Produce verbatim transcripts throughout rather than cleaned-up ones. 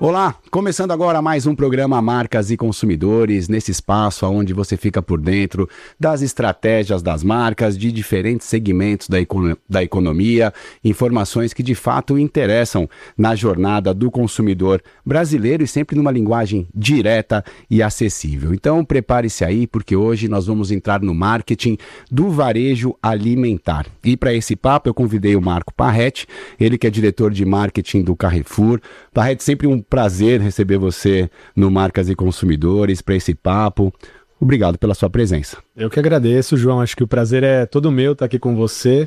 Olá, começando agora mais um programa Marcas e Consumidores, nesse espaço onde você fica por dentro das estratégias das marcas, de diferentes segmentos da, econo- da economia, informações que de fato interessam na jornada do consumidor brasileiro e sempre numa linguagem direta e acessível. Então prepare-se aí, porque hoje nós vamos entrar no marketing do varejo alimentar. E para esse papo eu convidei o Marco Parretti, ele que é diretor de marketing do Carrefour. Parretti, sempre um prazer receber você no Marcas e Consumidores para esse papo. Obrigado pela sua presença. Eu que agradeço, João. Acho que o prazer é todo meu estar aqui com você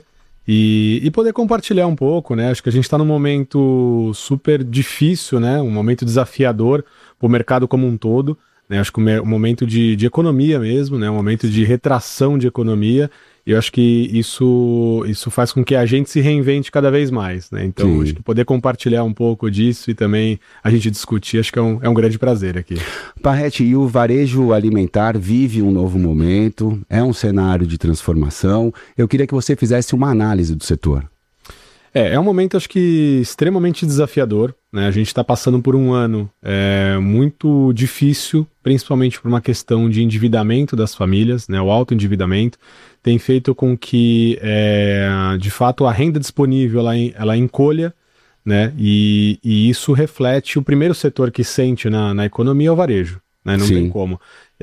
e, e poder compartilhar um pouco, né? Acho que a gente está num momento super difícil, né? Um momento desafiador para o mercado como um todo, né? Acho que um momento de, de economia mesmo, né? Um momento de retração de economia. E eu acho que isso, isso faz com que a gente se reinvente cada vez mais, né? Então, Sim. acho que poder compartilhar um pouco disso e também a gente discutir, acho que é um, é um grande prazer aqui. Parretti, e o varejo alimentar vive um novo momento, é um cenário de transformação. Eu queria que você fizesse uma análise do setor. É, é um momento, acho que, extremamente desafiador, né? A gente está passando por um ano é, muito difícil, principalmente por uma questão de endividamento das famílias, né? O alto endividamento tem feito com que, é, de fato, a renda disponível ela, ela encolha, né? E, e isso reflete o primeiro setor que sente na, na economia é o varejo, né? Não Sim. tem como.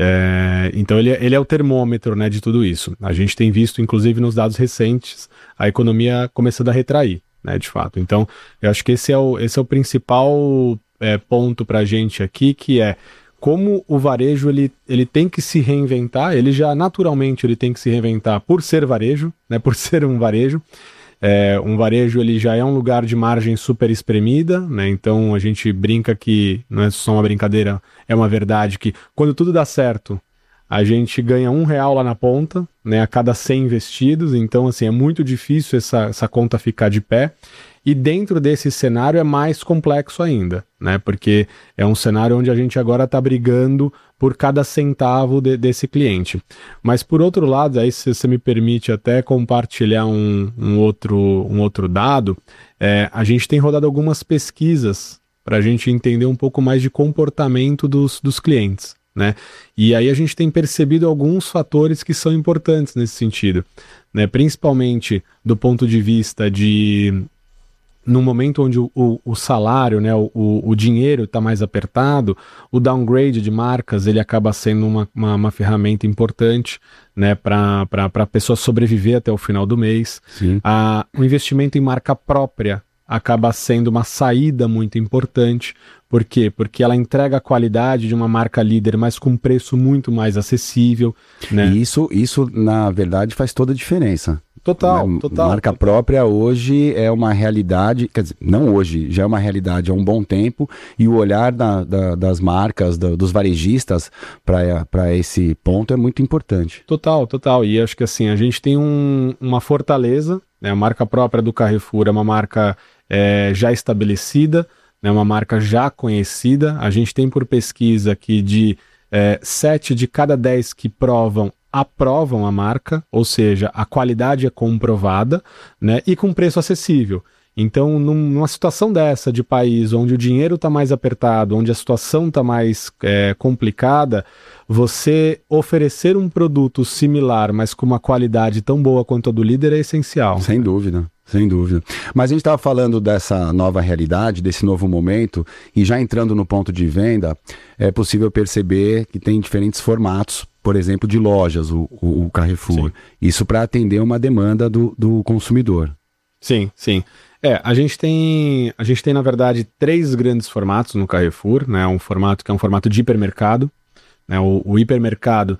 É, então ele, ele é o termômetro, né, de tudo isso. A gente tem visto, inclusive nos dados recentes, a economia começando a retrair, né, de fato. Então eu acho que esse é o, esse é o principal é, ponto para a gente aqui, que é como o varejo ele, ele tem que se reinventar. Ele já naturalmente ele tem que se reinventar por ser varejo, né, por ser um varejo. É, um varejo ele já é um lugar de margem super espremida, né? Então a gente brinca que não é só uma brincadeira, é uma verdade que quando tudo dá certo, a gente ganha um real lá na ponta, né? A cada cem investidos. Então assim, é muito difícil essa, essa conta ficar de pé. E dentro desse cenário é mais complexo ainda, né? Porque é um cenário onde a gente agora está brigando por cada centavo de, desse cliente. Mas por outro lado, aí se você me permite até compartilhar um, um, outro, um outro dado, é, a gente tem rodado algumas pesquisas para a gente entender um pouco mais de comportamento dos, dos clientes, né? E aí a gente tem percebido alguns fatores que são importantes nesse sentido, né? Principalmente do ponto de vista de... no momento onde o, o, o salário, né, o, o dinheiro está mais apertado, o downgrade de marcas ele acaba sendo uma, uma, uma ferramenta importante, né, para a pessoa sobreviver até o final do mês. A, o investimento em marca própria acaba sendo uma saída muito importante. Por quê? Porque ela entrega a qualidade de uma marca líder, mas com preço muito mais acessível, né? E isso, isso, na verdade, faz toda a diferença. Total, Uma total. Marca total. própria hoje é uma realidade, quer dizer, não hoje, já é uma realidade há um bom tempo, e o olhar da, da, das marcas, da, dos varejistas para esse ponto é muito importante. Total, total. E acho que assim, a gente tem um, uma fortaleza, né? A marca própria do Carrefour é uma marca é, já estabelecida, né? Uma marca já conhecida. A gente tem por pesquisa que de é, sete de cada dez que provam aprovam a marca, ou seja, a qualidade é comprovada, né, e com preço acessível. Então, num, numa situação dessa de país onde o dinheiro está mais apertado, onde a situação está mais é, complicada, você oferecer um produto similar, mas com uma qualidade tão boa quanto a do líder é essencial. Sem dúvida. Sem dúvida. Mas a gente estava falando dessa nova realidade, desse novo momento, e já entrando no ponto de venda, é possível perceber que tem diferentes formatos, por exemplo, de lojas, o, o, o Carrefour. Sim. Isso para atender uma demanda do, do consumidor. Sim, sim. É, a gente tem, a gente tem, na verdade, três grandes formatos no Carrefour, né? Um formato que é um formato de hipermercado, né? O, o hipermercado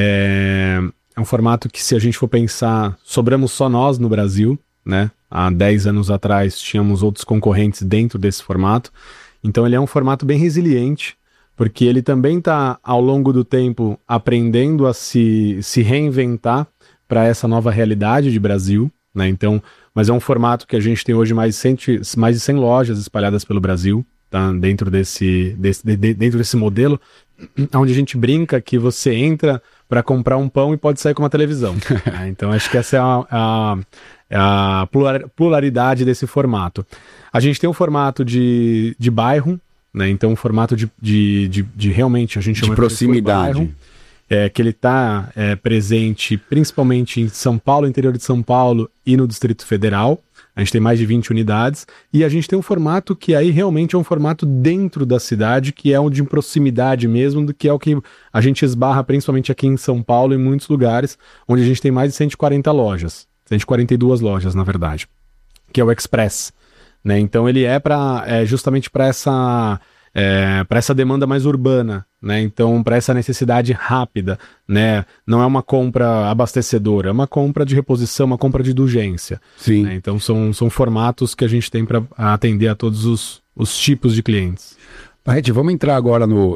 é, é um formato que, se a gente for pensar, sobramos só nós no Brasil, né? Há dez anos atrás tínhamos outros concorrentes dentro desse formato. Então ele é um formato bem resiliente, porque ele também está, ao longo do tempo, aprendendo a se, se reinventar para essa nova realidade de Brasil, né? Então, mas é um formato que a gente tem hoje mais de cem, mais de cem lojas espalhadas pelo Brasil, tá? Dentro desse, desse, de, de, dentro desse modelo, onde a gente brinca que você entra para comprar um pão e pode sair com uma televisão. Né? Então acho que essa é a, a, a pluralidade desse formato. A gente tem um formato de, de bairro, né? Então um formato de, de, de, de realmente a gente chama de proximidade. De bairro, é, que ele está é, presente principalmente em São Paulo, interior de São Paulo e no Distrito Federal. A gente tem mais de vinte unidades e a gente tem um formato que aí realmente é um formato dentro da cidade, que é um de proximidade mesmo, que é o que a gente esbarra principalmente aqui em São Paulo, em muitos lugares, onde a gente tem mais de cento e quarenta lojas, cento e quarenta e duas lojas, na verdade, que é o Express, né? Então ele é, pra, é justamente para essa... É, para essa demanda mais urbana, né? Então para essa necessidade rápida, né? Não é uma compra abastecedora, é uma compra de reposição, uma compra de indulgência. Sim. Né? Então são, são formatos que a gente tem para atender a todos os, os tipos de clientes. Parrete, vamos entrar agora no,